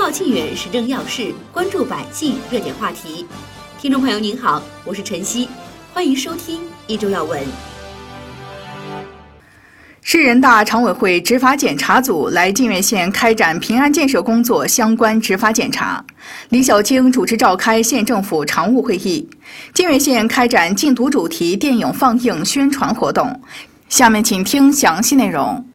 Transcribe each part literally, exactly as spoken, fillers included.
报靖远时政要事，关注百姓热点话题。听众朋友您好，我是晨曦，欢迎收听一周要闻。 市人大常委会执法检查组来靖远县开展平安建设工作相关执法检查。李小青主持召开县政府常务会议。靖远县开展禁毒主题电影放映宣传活动。下面请听详细内容。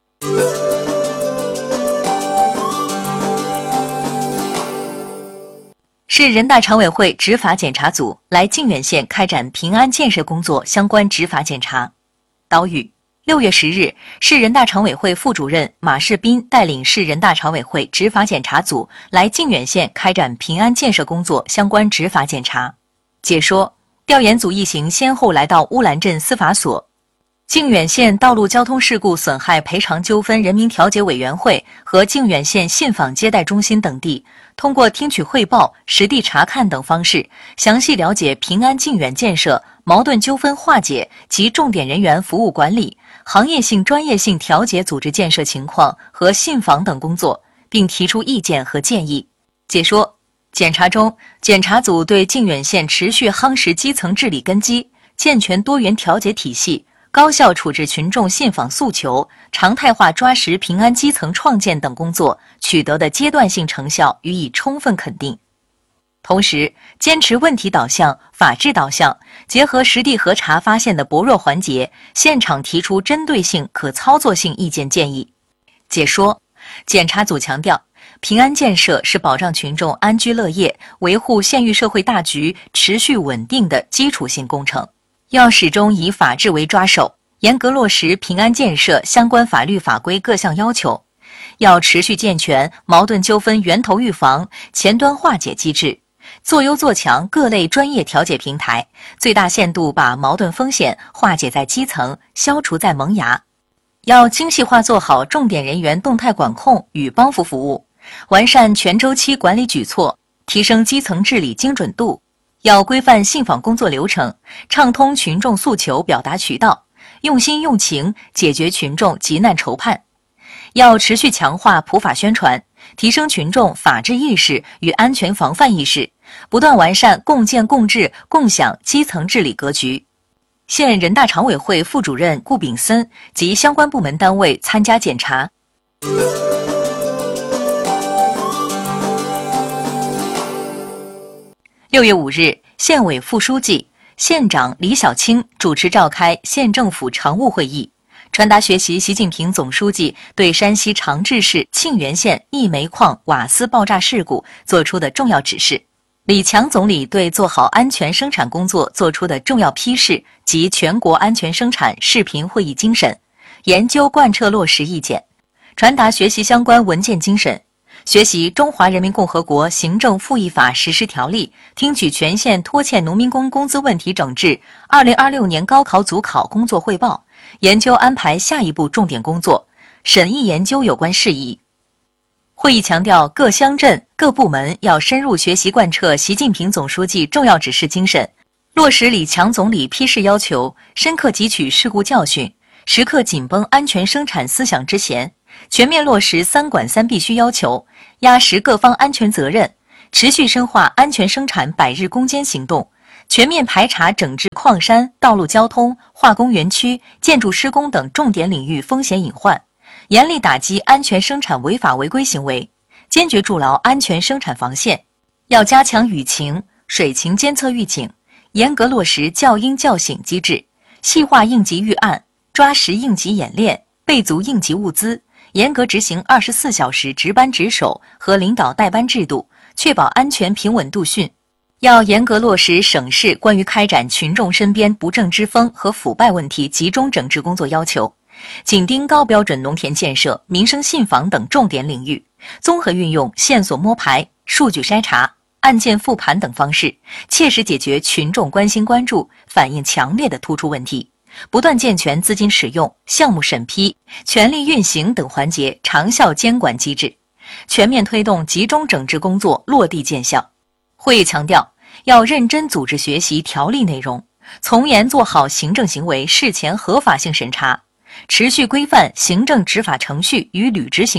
市人大常委会执法检查组来靖远县开展平安建设工作相关执法检查。岛屿六月十日，市人大常委会副主任马世斌带领市人大常委会执法检查组来靖远县开展平安建设工作相关执法检查。解说：调研组一行先后来到乌兰镇司法所、靖远县道路交通事故损害赔偿纠纷人民调解委员会和靖远县信访接待中心等地，通过听取汇报、实地查看等方式，详细了解平安靖远建设、矛盾纠纷化解及重点人员服务管理、行业性专业性调解组织建设情况和信访等工作，并提出意见和建议。解说：检查中，检查组对靖远县持续夯实基层治理根基、健全多元调解体系、高效处置群众信访诉求、常态化抓实平安基层创建等工作取得的阶段性成效予以充分肯定。同时，坚持问题导向、法治导向，结合实地核查发现的薄弱环节，现场提出针对性、可操作性意见建议。解说：检查组强调，平安建设是保障群众安居乐业、维护县域社会大局持续稳定的基础性工程，要始终以法治为抓手，严格落实平安建设相关法律法规各项要求，要持续健全矛盾纠纷源头预防、前端化解机制，做优做强各类专业调解平台，最大限度把矛盾风险化解在基层，消除在萌芽。要精细化做好重点人员动态管控与帮扶服务，完善全周期管理举措，提升基层治理精准度。要规范信访工作流程，畅通群众诉求表达渠道，用心用情解决群众急难愁盼。要持续强化普法宣传，提升群众法治意识与安全防范意识，不断完善共建共治共享基层治理格局。县人大常委会副主任顾炳森及相关部门单位参加检查。六月五日，县委副书记、县长李小青主持召开县政府常务会议，传达学习习近平总书记对山西长治市沁源县一煤矿瓦斯爆炸事故作出的重要指示，李强总理对做好安全生产工作作出的重要批示及全国安全生产视频会议精神、研究贯彻落实意见，传达学习相关文件精神，学习《中华人民共和国行政复议法实施条例》，听取全县拖欠农民工工资问题整治二零二六年高考组考工作汇报，研究安排下一步重点工作，审议研究有关事宜。会议强调，各乡镇、各部门要深入学习贯彻习近平总书记重要指示精神，落实李强总理批示要求，深刻汲取事故教训，时刻紧绷安全生产思想之弦，全面落实三管三必须要求，压实各方安全责任，持续深化安全生产百日攻坚行动，全面排查整治矿山、道路交通、化工园区、建筑施工等重点领域风险隐患，严厉打击安全生产违法违规行为，坚决筑牢安全生产防线。要加强雨情、水情监测预警，严格落实教应教醒机制，细化应急预案，抓实应急演练，备足应急物资，严格执行二十四小时值班值守和领导带班制度，确保安全平稳度汛。要严格落实省市关于开展群众身边不正之风和腐败问题集中整治工作要求，紧盯高标准农田建设、民生信访等重点领域，综合运用线索摸排、数据筛查、案件复盘等方式，切实解决群众关心关注、反映强烈的突出问题，不断健全资金使用、项目审批、权力运行等环节长效监管机制，全面推动集中整治工作落地见效。会议强调，要认真组织学习条例内容，从严做好行政行为事前合法性审查，持续规范行政执法程序与履职行为，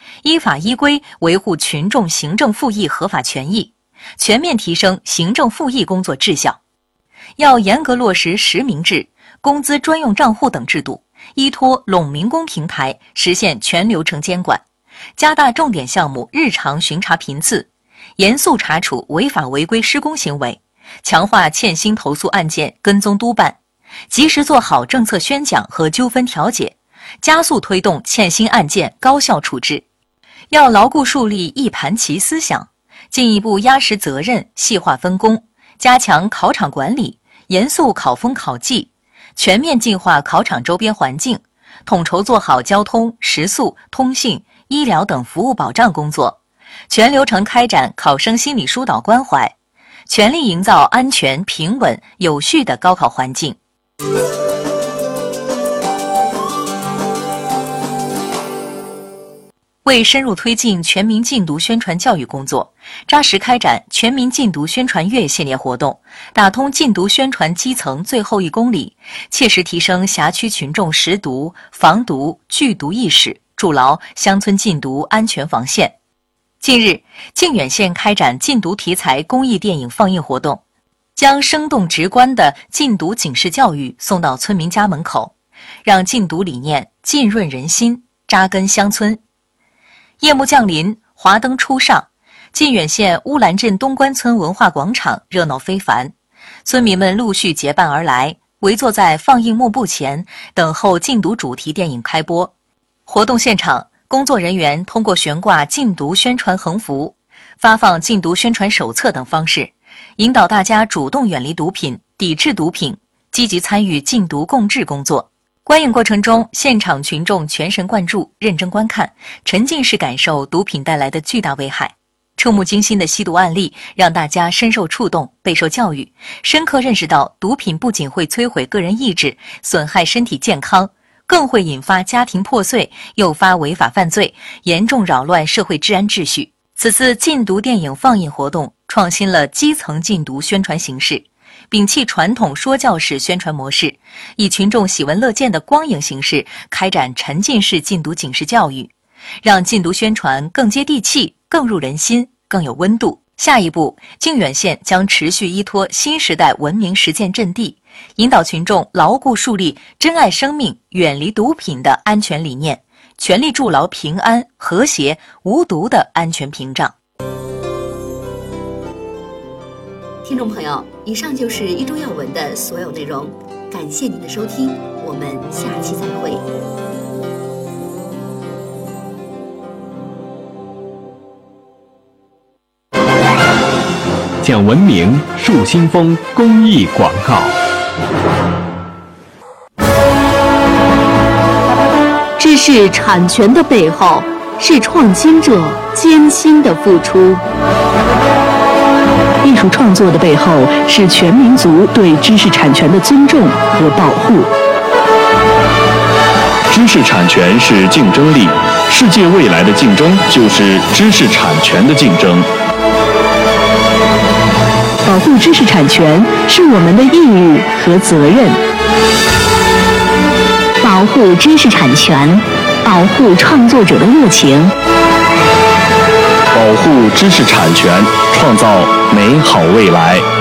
依法依规维护群众行政复议合法权益，全面提升行政复议工作质效。要严格落实实名制、工资专用账户等制度，依托陇民工平台实现全流程监管，加大重点项目日常巡查频次，严肃查处违法违规施工行为，强化欠薪投诉案件跟踪督办，及时做好政策宣讲和纠纷调解，加速推动欠薪案件高效处置。要牢固树立一盘棋思想，进一步压实责任，细化分工，加强考场管理，严肃考风考纪，全面净化考场周边环境，统筹做好交通、食宿、通信、医疗等服务保障工作，全流程开展考生心理疏导关怀，全力营造安全、平稳、有序的高考环境。为深入推进全民禁毒宣传教育工作，扎实开展全民禁毒宣传月系列活动，打通禁毒宣传基层最后一公里，切实提升辖区群众识毒、防毒、拒毒意识，筑牢乡村禁毒安全防线。近日，靖远县开展禁毒题材公益电影放映活动，将生动直观的禁毒警示教育送到村民家门口，让禁毒理念浸润人心，扎根乡村。夜幕降临，华灯初上，靖远县乌兰镇东关村文化广场热闹非凡，村民们陆续结伴而来，围坐在放映幕布前，等候禁毒主题电影开播。活动现场，工作人员通过悬挂禁毒宣传横幅、发放禁毒宣传手册等方式，引导大家主动远离毒品，抵制毒品，积极参与禁毒共治工作。观影过程中，现场群众全神贯注、认真观看，沉浸式感受毒品带来的巨大危害。触目惊心的吸毒案例让大家深受触动，备受教育，深刻认识到毒品不仅会摧毁个人意志，损害身体健康，更会引发家庭破碎，诱发违法犯罪，严重扰乱社会治安秩序。此次禁毒电影放映活动创新了基层禁毒宣传形式，摒弃传统说教式宣传模式，以群众喜闻乐见的光影形式开展沉浸式禁毒警示教育，让禁毒宣传更接地气、更入人心、更有温度。下一步，靖远县将持续依托新时代文明实践阵地，引导群众牢固树立珍爱生命、远离毒品的安全理念，全力筑牢平安、和谐、无毒的安全屏障。 听众朋友，以上就是一周要闻的所有内容，感谢您的收听，我们下期再会。 讲文明树新风公益广告。 知识产权的背后，是创新者艰辛的付出。艺术创作的背后，是全民族对知识产权的尊重和保护。 知识产权是竞争力，世界未来的竞争就是知识产权的竞争。 保护知识产权是我们的义务和责任。保护知识产权，保护创作者的热情。 保护知识产权，创造美好未来。